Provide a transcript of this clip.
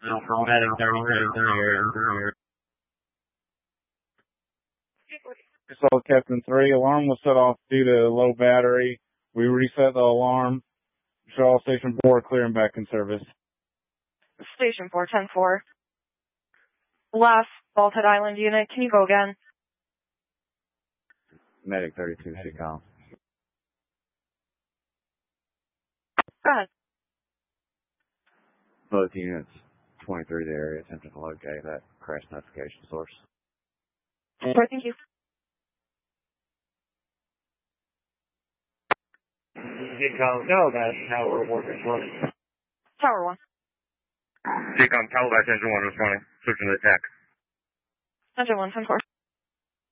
So Captain 3, alarm was set off due to low battery. We reset the alarm. Show Station 4 clear and back in service. Station 4, 10-4. Last Bald Head Island unit, can you go again? Medic 32, CCOM. Go ahead. Both units, 23 the area, attempting to locate that crash notification source. Sorry, thank you. CCOM, no, that's how we're working. Tower 1. CCOM, Calabash Engine 1 responding. Switching to attack. Engine 1, 10-4.